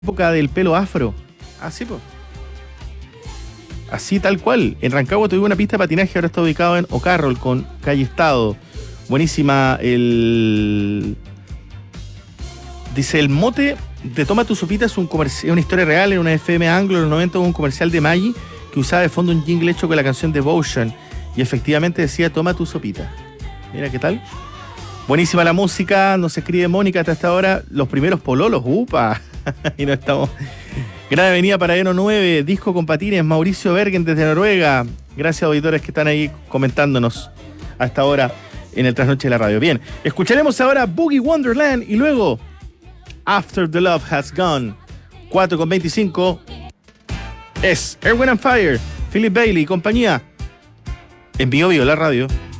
época del pelo afro. Así pues. Así tal cual. En Rancagua tuve una pista de patinaje, ahora está ubicado en O'Carroll con Calle Estado. Buenísima Dice, el mote de Toma tu sopita es una historia real en una FM Anglo en los 90, un comercial de Maggi que usaba de fondo un jingle hecho con la canción Devotion y efectivamente decía Toma tu sopita. Mira qué tal. Buenísima la música, nos escribe Mónica hasta esta hora, los primeros pololos, ¡upa! Y no estamos... Gran Avenida Paradero 9, disco con patines, Mauricio Bergen desde Noruega. Gracias, auditores que están ahí comentándonos a esta hora en el Trasnoche de la Radio. Bien, escucharemos ahora Boogie Wonderland y luego After the Love Has Gone. 4:25 es Erwin and Fire, Philip Bailey y compañía en Bio Bio, la radio.